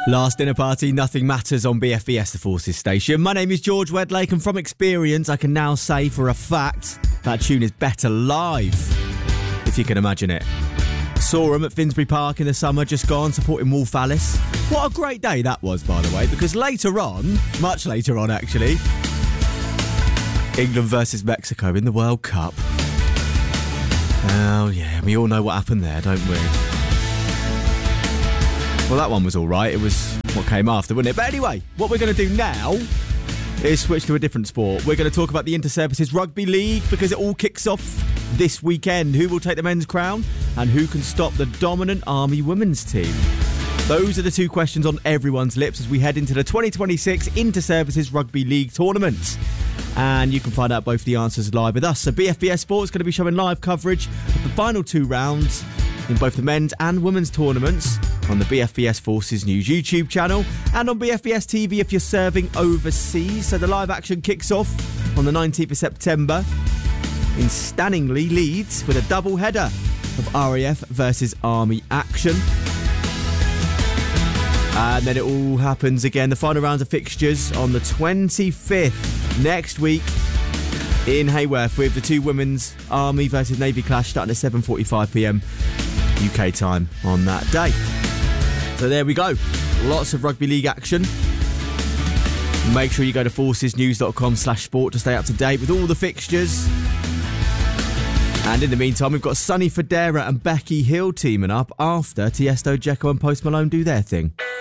Last dinner party, nothing matters on BFBS, the Forces station. My name is George Wedlake, and from experience, I can now say for a fact that tune is better live, if you can imagine it. Saw him at Finsbury Park in the summer, just gone, supporting Wolf Alice. What a great day that was, by the way, because later on, much later on actually, England versus Mexico in the World Cup. Oh yeah, we all know what happened there, don't we? Well, that one was all right. It was what came after, wasn't it? But anyway, what we're going to do now is switch to a different sport. We're going to talk about the Inter-Services Rugby League because it all kicks off this weekend. Who will take the men's crown and who can stop the dominant Army women's team? Those are the two questions on everyone's lips as we head into the 2026 Inter-Services Rugby League tournament. And you can find out both the answers live with us. So BFBS Sport is going to be showing live coverage of the final two rounds in both the men's and women's tournaments on the BFBS Forces News YouTube channel and on BFBS TV if you're serving overseas. So the live action kicks off on the 19th of September in Stanningley, Leeds, with a double header of RAF versus Army action. And then it all happens again. The final rounds of fixtures on the 25th next week in Hayworth with the two women's Army versus Navy clash starting at 7:45pm UK time on that day. So there we go. Lots of rugby league action. Make sure you go to forcesnews.com/sport to stay up to date with all the fixtures. And in the meantime, we've got Sonny Fodera and Becky Hill teaming up after Tiesto, Dzeko and Post Malone do their thing.